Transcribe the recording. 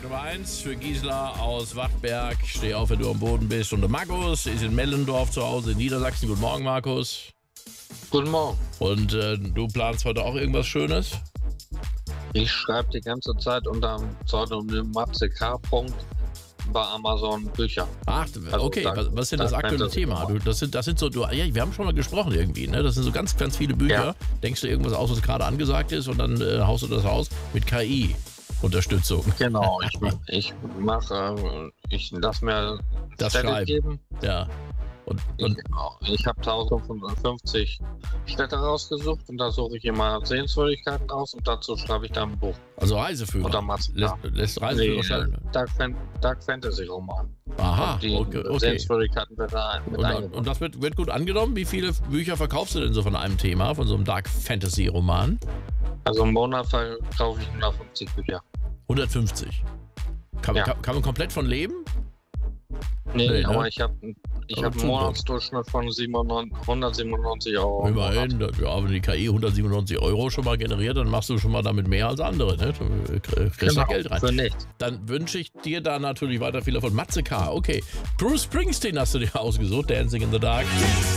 Nummer 1 für Gisela aus Wachtberg. Steh auf, wenn du am Boden bist. Und der Markus ist in Mellendorf zu Hause in Niedersachsen. Guten Morgen, Markus. Guten Morgen. Und du planst heute auch irgendwas Schönes? Ich schreibe die ganze Zeit unter dem Pseudonym Matze K. bei Amazon Bücher. Ach, okay. Was ist denn das aktuelle Thema? Das sind so, wir haben schon mal gesprochen irgendwie, ne? Das sind so ganz, ganz viele Bücher. Ja. Denkst du irgendwas aus, was gerade angesagt ist und dann haust du das raus mit KI-Unterstützung. Genau, ich lasse mir das Zettel geben. Ja. Ich habe 1550 Städte rausgesucht und da suche ich immer Sehenswürdigkeiten raus und dazu schreibe ich dann ein Buch. Also Reiseführer? Oder lässt Reiseführer sein? Dark Fantasy Roman. Aha, die okay. Sehenswürdigkeiten wird da mit eingebaut. Und das wird gut angenommen? Wie viele Bücher verkaufst du denn so von einem Thema, von so einem Dark Fantasy Roman? Also im Monat verkaufe ich 150 Bücher. 150? Kann man komplett von leben? Nee, aber ich habe einen Monatsdurchschnitt von 197 Euro. Immerhin, wenn die KI 197 Euro schon mal generiert, dann machst du schon mal damit mehr als andere. Ne? Du kriegst da Geld rein. Für nichts. Dann wünsche ich dir da natürlich weiter viel davon. Matze K., okay. Bruce Springsteen hast du dir ausgesucht, Dancing in the Dark.